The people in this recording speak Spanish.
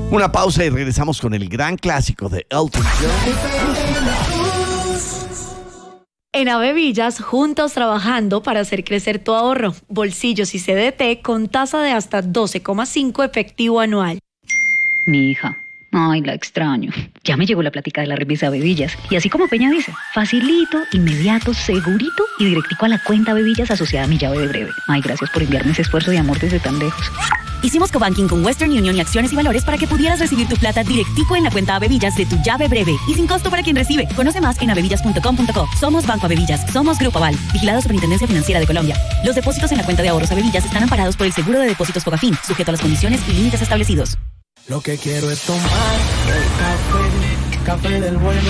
Una pausa y regresamos con el gran clásico de Elton John. En Avevillas, juntos trabajando para hacer crecer tu ahorro, bolsillos y CDT con tasa de hasta 12,5 efectivo anual. Mi hija. Ay, la extraño. Ya me llegó la plática de la remesa Avevillas. Y así como Peña dice, facilito, inmediato, segurito y directico a la cuenta Avevillas asociada a mi llave de breve. Ay, gracias por enviarme ese esfuerzo de amor desde tan lejos. Hicimos cobanking con Western Union y Acciones y Valores para que pudieras recibir tu plata directico en la cuenta Avevillas de tu llave breve y sin costo para quien recibe. Conoce más en avevillas.com.co. Somos Banco Avevillas. Somos Grupo Aval. Vigilado Superintendencia Financiera de Colombia. Los depósitos en la cuenta de ahorros Avevillas están amparados por el Seguro de Depósitos Fogafín, sujeto a las condiciones y límites establecidos. Lo que quiero es tomar el café del bueno.